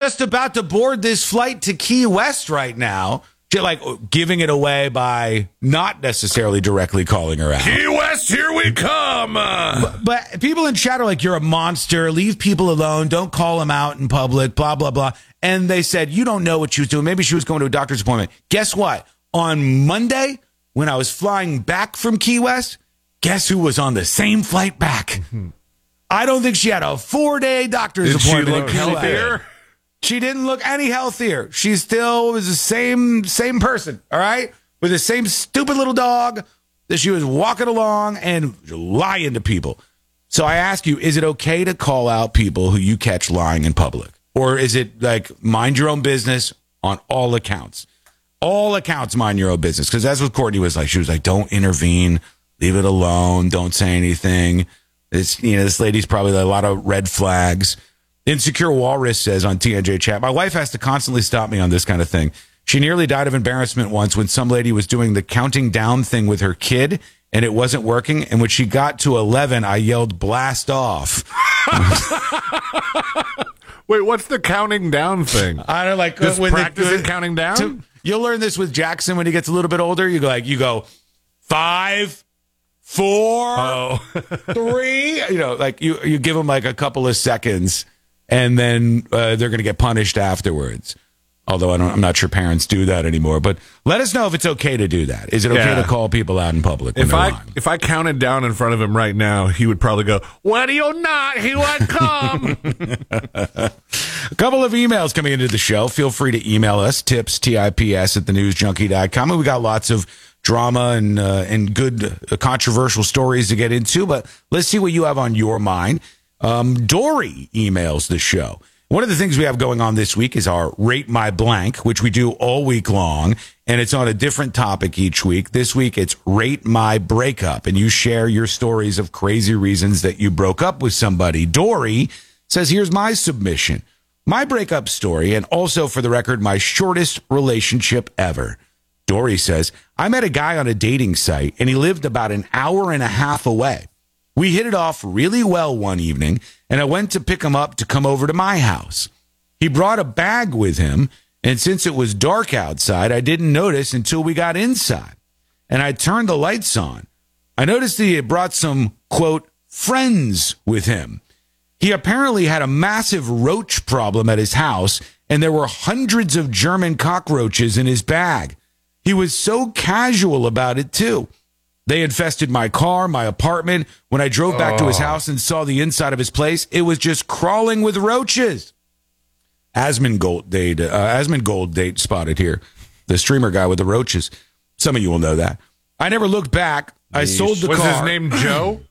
just about to board this flight to Key West right now. Like giving it away by not necessarily directly calling her out. Key West, here we come. But people in chat are like, you're a monster. Leave people alone. Don't call them out in public, blah, blah, blah. And they said, you don't know what she was doing. Maybe she was going to a doctor's appointment. Guess what? On Monday, when I was flying back from Key West, guess who was on the same flight back? Mm-hmm. I don't think she had a 4-day doctor's appointment. Did she look healthier? She didn't look any healthier. She still was the same person, all right? With the same stupid little dog that she was walking along and lying to people. So I ask you, is it okay to call out people who you catch lying in public? Or is it like mind your own business on all accounts? All accounts, mind your own business. Because that's what Courtney was like. She was like, don't intervene. Leave it alone. Don't say anything. This lady's probably a lot of red flags. Insecure Walrus says on TNJ chat, my wife has to constantly stop me on this kind of thing. She nearly died of embarrassment once when some lady was doing the counting down thing with her kid and it wasn't working. And when she got to 11, I yelled, blast off. Wait, what's the counting down thing? I don't like just practicing counting down. You'll learn this with Jackson when he gets a little bit older. You go 5, 4, 3. You give him like a couple of seconds. And then they're going to get punished afterwards. Although I'm not sure parents do that anymore. But let us know if it's okay to do that. Is it okay to call people out in public? If I counted down in front of him right now, he would probably go, "What do you not? He would come." A couple of emails coming into the show. Feel free to email us, tips, at thenewsjunkie.com. And we got lots of drama and good controversial stories to get into. But let's see what you have on your mind. Dory emails the show. One of the things we have going on this week is our Rate My Blank, which we do all week long, and it's on a different topic each week. This week, it's Rate My Breakup, and you share your stories of crazy reasons that you broke up with somebody. Dory says, here's my submission. My breakup story, and also, for the record, my shortest relationship ever. Dory says, I met a guy on a dating site, and he lived about an hour and a half away. We hit it off really well one evening, and I went to pick him up to come over to my house. He brought a bag with him, and since it was dark outside, I didn't notice until we got inside. And I turned the lights on. I noticed that he had brought some, quote, friends with him. He apparently had a massive roach problem at his house, and there were hundreds of German cockroaches in his bag. He was so casual about it, too. They infested my car, my apartment. When I drove back to his house and saw the inside of his place, it was just crawling with roaches. Asmund Gold Date spotted here. The streamer guy with the roaches. Some of you will know that. I never looked back. I sold the car. Was his name Joe?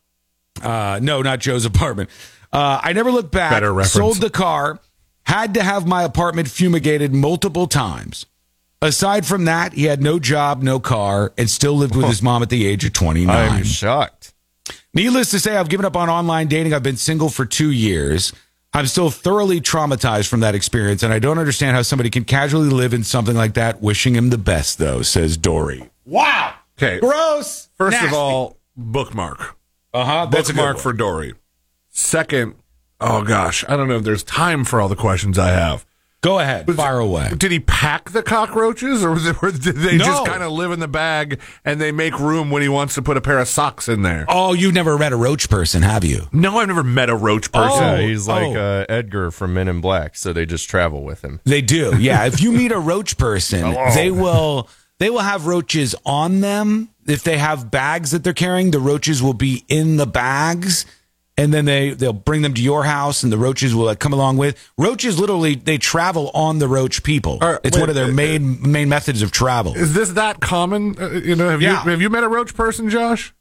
No, not Joe's apartment. I never looked back. Better reference. Sold the car. Had to have my apartment fumigated multiple times. Aside from that, he had no job, no car, and still lived with his mom at the age of 29. I'm shocked. Needless to say, I've given up on online dating. I've been single for 2 years. I'm still thoroughly traumatized from that experience, and I don't understand how somebody can casually live in something like that. Wishing him the best, though, says Dory. Wow. Okay. Gross. First Nasty. of all, bookmark. That's bookmark for Dory. Second, oh gosh, I don't know if there's time for all the questions I have. Go ahead. Fire away. Did he pack the cockroaches, or did they just kind of live in the bag and they make room when he wants to put a pair of socks in there? Oh, you've never met a roach person, have you? No, I've never met a roach person. Yeah, he's like Edgar from Men in Black, so they just travel with him. They do. Yeah, if you meet a roach person, they will have roaches on them. If they have bags that they're carrying, the roaches will be in the bags. And then they'll bring them to your house, and the roaches will come along with. Roaches literally, they travel on the roach people. It's one of their main methods of travel. Is this that common? Have you met a roach person, Josh?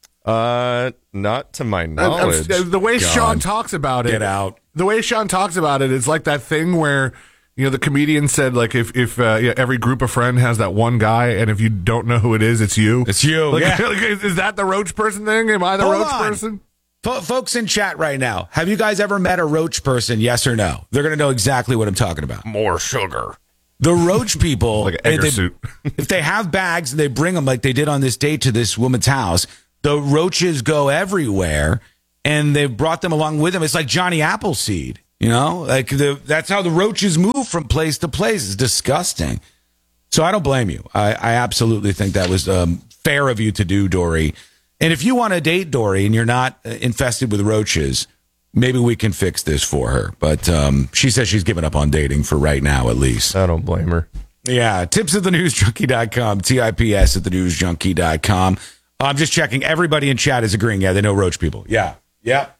Not to my knowledge. The way Sean talks about it. Get out. The way Sean talks about it, it's like that thing where, the comedian said, like, if every group of friend has that one guy, and if you don't know who it is, it's you. It's you. Like, yeah. Is that the roach person thing? Am I the roach person? Folks in chat right now, have you guys ever met a roach person? Yes or no? They're going to know exactly what I'm talking about. More sugar. The roach people, like an egg suit. If they have bags and they bring them like they did on this date to this woman's house, the roaches go everywhere, and they've brought them along with them. It's like Johnny Appleseed. You know, like that's how the roaches move from place to place. It's disgusting. So I don't blame you. I absolutely think that was fair of you to do, Dory. And if you want to date Dory and you're not infested with roaches, maybe we can fix this for her. But she says she's given up on dating for right now, at least. I don't blame her. Yeah. Tips at thenewsjunkie.com. TIPS at thenewsjunkie.com. I'm just checking. Everybody in chat is agreeing. Yeah, they know roach people. Yeah. Yep.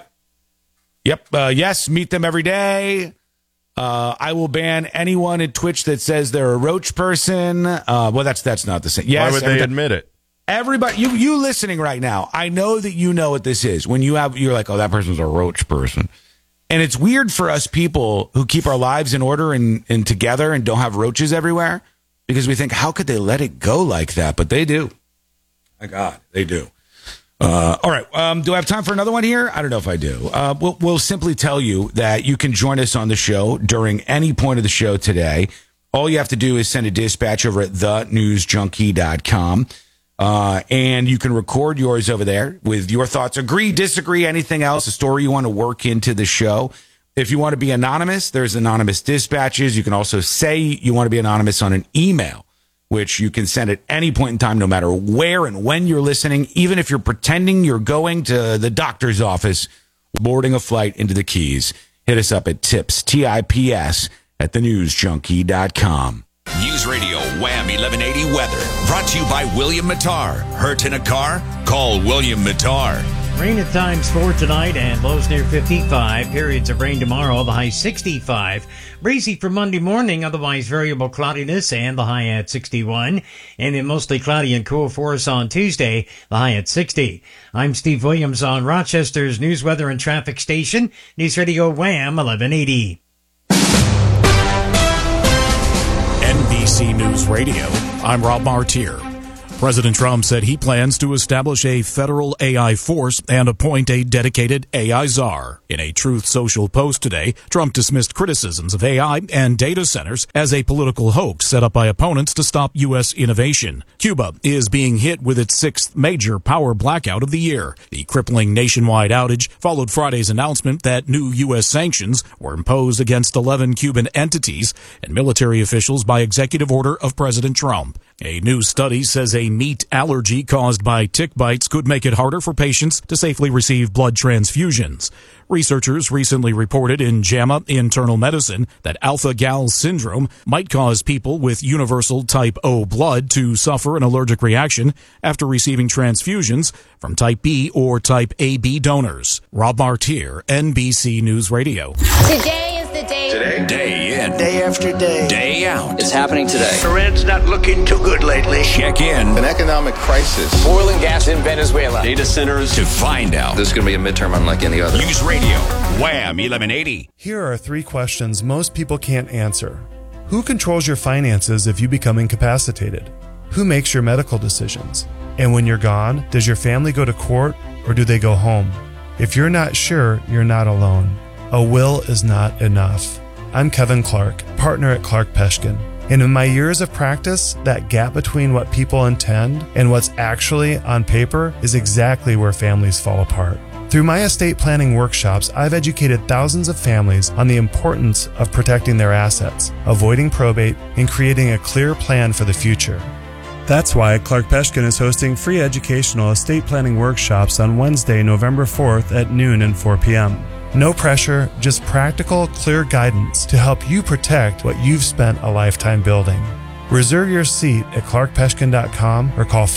Yes, meet them every day. I will ban anyone at Twitch that says they're a roach person. Well, that's not the same. Yes, why would they admit it? Everybody, you listening right now, I know that you know what this is. When you're like, oh, that person's a roach person. And it's weird for us people who keep our lives in order and together and don't have roaches everywhere, because we think, how could they let it go like that? But they do. My God, they do. All right. Do I have time for another one here? I don't know if I do. We'll simply tell you that you can join us on the show during any point of the show today. All you have to do is send a dispatch over at thenewsjunkie.com. And you can record yours over there with your thoughts. Agree, disagree, anything else, a story you want to work into the show. If you want to be anonymous, there's anonymous dispatches. You can also say you want to be anonymous on an email, which you can send at any point in time, no matter where and when you're listening, even if you're pretending you're going to the doctor's office, boarding a flight into the Keys. Hit us up at tips, TIPS, at thenewsjunkie.com. News Radio Wham 1180 weather. Brought to you by William Mattar. Hurt in a car? Call William Mattar. Rain at times for tonight and lows near 55. Periods of rain tomorrow, the high 65. Breezy for Monday morning, otherwise variable cloudiness and the high at 61. And then mostly cloudy and cool for us on Tuesday, the high at 60. I'm Steve Williams on Rochester's News, Weather, and Traffic Station. News Radio Wham 1180. NBC News Radio, I'm Rob Martier. President Trump said he plans to establish a federal AI force and appoint a dedicated AI czar. In a Truth Social post today, Trump dismissed criticisms of AI and data centers as a political hoax set up by opponents to stop U.S. innovation. Cuba is being hit with its sixth major power blackout of the year. The crippling nationwide outage followed Friday's announcement that new U.S. sanctions were imposed against 11 Cuban entities and military officials by executive order of President Trump. A new study says a meat allergy caused by tick bites could make it harder for patients to safely receive blood transfusions. Researchers recently reported in JAMA Internal Medicine that alpha-gal syndrome might cause people with universal type O blood to suffer an allergic reaction after receiving transfusions from type B or type AB donors. Rob Martier, NBC News Radio. Today is the day. Today? Day in. Day after day. Day out. It's happening today. Iran's not looking too good lately. Check in. An economic crisis. Oil and gas in Venezuela. Data centers. To find out. This is going to be a midterm unlike any other. News Radio. Wham 1180. Here are 3 questions most people can't answer. Who controls your finances if you become incapacitated? Who makes your medical decisions? And when you're gone, does your family go to court or do they go home? If you're not sure, you're not alone. A will is not enough. I'm Kevin Clark, partner at Clark Peshkin. And in my years of practice, that gap between what people intend and what's actually on paper is exactly where families fall apart. Through my estate planning workshops, I've educated thousands of families on the importance of protecting their assets, avoiding probate, and creating a clear plan for the future. That's why Clark Peshkin is hosting free educational estate planning workshops on Wednesday, November 4th at noon and 4 p.m. No pressure, just practical, clear guidance to help you protect what you've spent a lifetime building. Reserve your seat at clarkpeshkin.com or call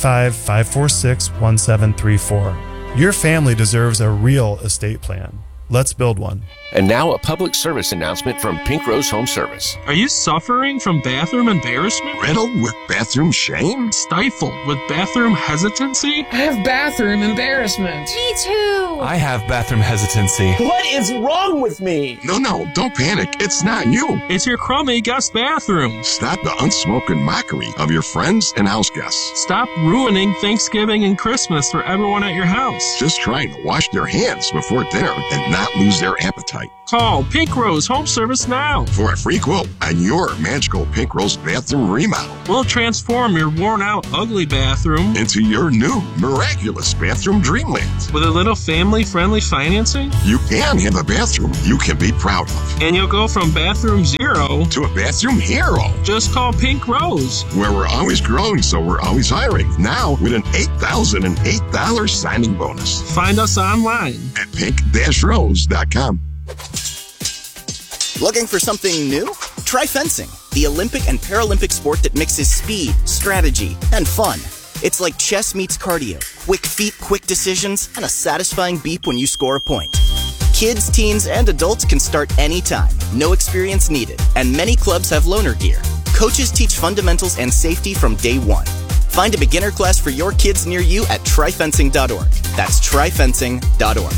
585-546-1734. Your family deserves a real estate plan. Let's build one. And now a public service announcement from Pink Rose Home Service. Are you suffering from bathroom embarrassment? Riddled with bathroom shame? Stifled with bathroom hesitancy? I have bathroom embarrassment. Me too. I have bathroom hesitancy. What is wrong with me? No, don't panic. It's not you. It's your crummy guest bathroom. Stop the unspoken mockery of your friends and house guests. Stop ruining Thanksgiving and Christmas for everyone at your house. Just trying to wash their hands before dinner and not lose their appetite. Call Pink Rose Home Service now for a free quote on your magical Pink Rose bathroom remodel. We'll transform your worn-out, ugly bathroom into your new, miraculous bathroom dreamland. With a little family-friendly financing, you can have a bathroom you can be proud of. And you'll go from bathroom 0 to a bathroom hero. Just call Pink Rose. Where we're always growing, so we're always hiring. Now with an $8,008 signing bonus. Find us online at pink-rose.com. Looking for something new? Try fencing, the Olympic and Paralympic sport that mixes speed, strategy, and fun. It's like chess meets cardio. Quick feet, quick decisions, and a satisfying beep when you score a point. Kids, teens, and adults can start anytime. No experience needed. And many clubs have loaner gear. Coaches teach fundamentals and safety from day one. Find a beginner class for your kids near you at tryfencing.org. That's tryfencing.org.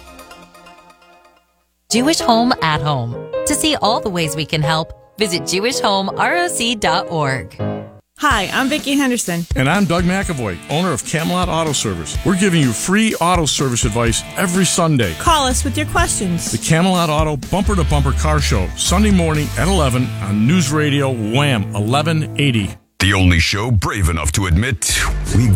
Jewish Home at Home. To see all the ways we can help, visit jewishhomeroc.org. Hi, I'm Vicki Henderson. And I'm Doug McAvoy, owner of Camelot Auto Service. We're giving you free auto service advice every Sunday. Call us with your questions. The Camelot Auto Bumper to Bumper Car Show, Sunday morning at 11 on News Radio Wham 1180. The only show brave enough to admit we